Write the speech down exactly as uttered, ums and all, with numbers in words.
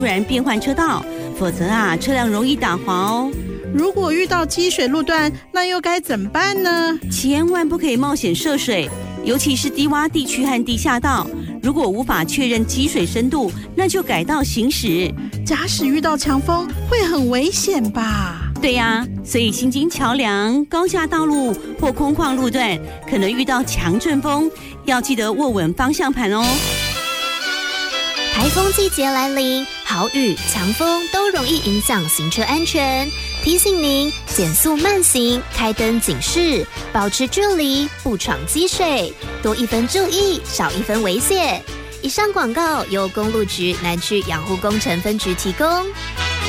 突然变换车道，否则啊，车辆容易打滑哦。 如果遇到积水路段，那又该怎么办呢？ 千万不可以冒险涉水，尤其是低洼地区和地下道。如果无法确认积水深度，那就改道行驶。 假使遇到强风，会很危险吧？ 对呀，所以新经桥梁、高架道路或空旷路段，可能遇到强阵风，要记得握稳方向盘哦。 台风季节来临，豪雨、强风都容易影响行车安全。提醒您减速慢行，开灯警示，保持距离，不闯积水，多一分注意，少一分危险。以上广告由公路局南区养护工程分局提供。